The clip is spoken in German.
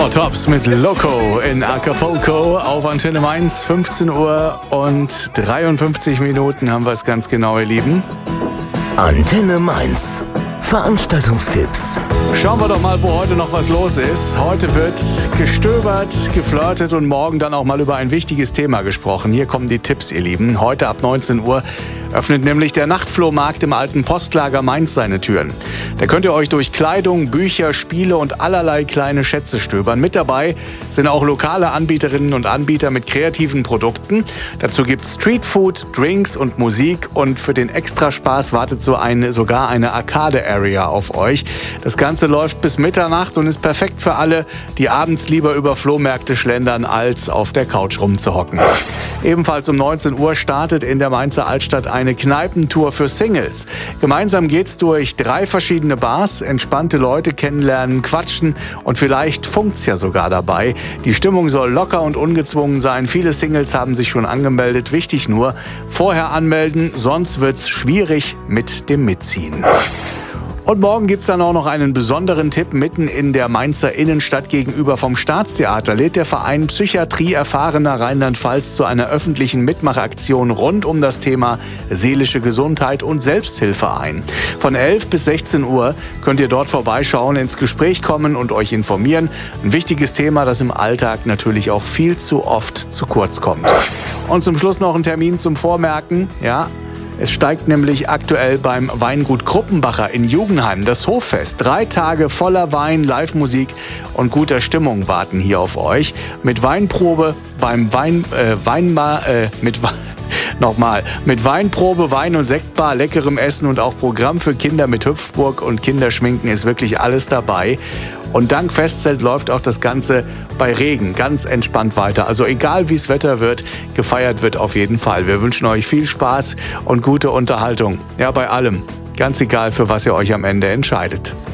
Four Tops mit Loco in Acapulco auf Antenne Mainz. 15 Uhr und 53 Minuten haben wir es ganz genau, ihr Lieben. Antenne Mainz. Veranstaltungstipps. Schauen wir doch mal, wo heute noch was los ist. Heute wird gestöbert, geflirtet und morgen dann auch mal über ein wichtiges Thema gesprochen. Hier kommen die Tipps, ihr Lieben. Heute ab 19 Uhr öffnet nämlich der Nachtflohmarkt im alten Postlager Mainz seine Türen. Da könnt ihr euch durch Kleidung, Bücher, Spiele und allerlei kleine Schätze stöbern. Mit dabei sind auch lokale Anbieterinnen und Anbieter mit kreativen Produkten. Dazu gibt's Streetfood, Drinks und Musik. Und für den Extraspaß wartet sogar eine Arcade-Area auf euch. Das Ganze läuft bis Mitternacht und ist perfekt für alle, die abends lieber über Flohmärkte schlendern, als auf der Couch rumzuhocken. Ebenfalls um 19 Uhr startet in der Mainzer Altstadt eine Kneipentour für Singles. Gemeinsam geht's durch 3 verschiedene Bars, entspannte Leute kennenlernen, quatschen und vielleicht funkt's ja sogar dabei. Die Stimmung soll locker und ungezwungen sein. Viele Singles haben sich schon angemeldet. Wichtig nur, vorher anmelden, sonst wird's schwierig mit dem Mitziehen. Und morgen gibt's dann auch noch einen besonderen Tipp. Mitten in der Mainzer Innenstadt gegenüber vom Staatstheater lädt der Verein Psychiatrie erfahrener Rheinland-Pfalz zu einer öffentlichen Mitmachaktion rund um das Thema seelische Gesundheit und Selbsthilfe ein. Von 11 bis 16 Uhr könnt ihr dort vorbeischauen, ins Gespräch kommen und euch informieren. Ein wichtiges Thema, das im Alltag natürlich auch viel zu oft zu kurz kommt. Und zum Schluss noch ein Termin zum Vormerken. Ja, es steigt nämlich aktuell beim Weingut Kruppenbacher in Jugenheim das Hoffest. 3 Tage voller Wein, Live-Musik und guter Stimmung warten hier auf euch. Mit Weinprobe mit Weinprobe, Wein- und Sektbar, leckerem Essen und auch Programm für Kinder mit Hüpfburg und Kinderschminken ist wirklich alles dabei. Und dank Festzelt läuft auch das Ganze bei Regen ganz entspannt weiter. Also egal wie das Wetter wird, gefeiert wird auf jeden Fall. Wir wünschen euch viel Spaß und gute Unterhaltung. Ja, bei allem. Ganz egal, für was ihr euch am Ende entscheidet.